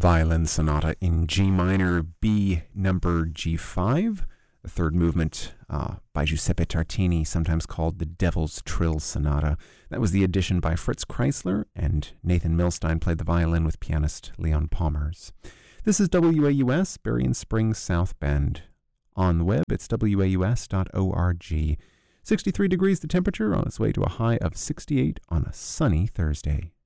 Violin Sonata in G minor, B number G5, the third movement by Giuseppe Tartini, sometimes called the Devil's Trill Sonata. That was the addition by Fritz Kreisler, and Nathan Milstein played the violin with pianist Leon Palmers. This is WAUS, Berrien Springs, South Bend. On the web, it's waus.org. 63 degrees the temperature, on its way to a high of 68 on a sunny Thursday.